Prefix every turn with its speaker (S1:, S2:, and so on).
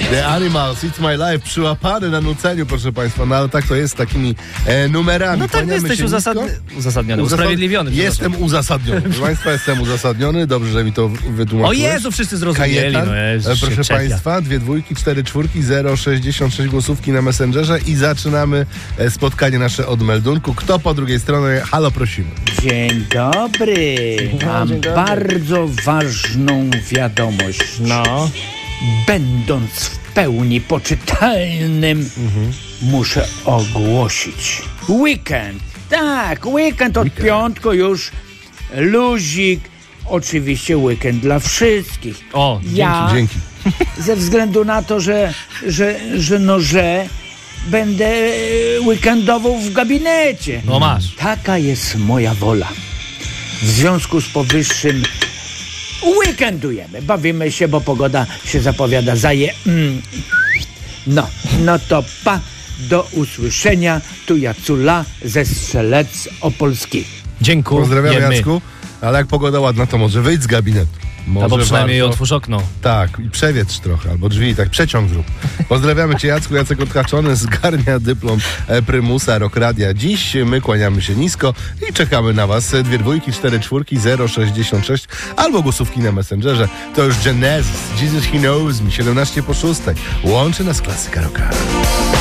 S1: The Animals, It's My Life, przyłapany na nuceniu, proszę państwa. No ale tak to jest z takimi numerami.
S2: No tak, jesteś uzasadniony, usprawiedliwiony.
S1: Jestem uzasadniony. Proszę państwa, jestem uzasadniony. Dobrze, że mi to wytłumaczyłeś.
S2: O Jezu, wszyscy zrozumieli.
S1: Kajetan, proszę państwa, 2 dwójki, 4 czwórki, 0,66 głosówki na Messengerze i zaczynamy spotkanie nasze od meldunku. Kto po drugiej stronie? Halo, prosimy.
S3: Dzień dobry. Mam bardzo ważną wiadomość.
S2: No.
S3: Będąc w pełni poczytalnym, muszę ogłosić. Weekend. Tak, weekend od piątku już. Luzik. Oczywiście weekend dla wszystkich.
S2: O,
S1: Dzięki.
S3: Ze względu na to, że będę weekendował w gabinecie.
S2: No masz.
S3: Taka jest moja wola. W związku z powyższym weekendujemy. Bawimy się, bo pogoda się zapowiada No to pa. Do usłyszenia. Tu Jacula ze Strzelec Opolski.
S2: Dziękuję.
S1: Pozdrawiam, Jacku. Ale jak pogoda ładna, to może wyjdź z gabinetu.
S2: Albo przynajmniej otwórz okno.
S1: Tak, i przewietrz trochę, albo drzwi, tak przeciąg zrób. Pozdrawiamy Cię, Jacku. Jacek Odhaczony zgarnia dyplom prymusa Rock Radia. Dziś my kłaniamy się nisko i czekamy na Was. 2 dwójki, 4 czwórki, 0,66 albo głosówki na Messengerze. To już Genesis, Jesus He Knows Me, 17 po 6. Łączy nas klasyka rocka.